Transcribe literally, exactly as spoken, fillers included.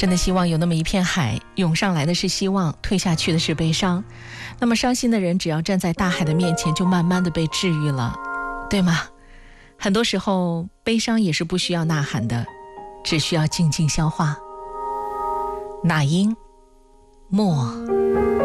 真的希望有那么一片海，涌上来的是希望，退下去的是悲伤。那么伤心的人只要站在大海的面前，就慢慢的被治愈了，对吗？很多时候悲伤也是不需要呐喊的，只需要静静消化。那英，默。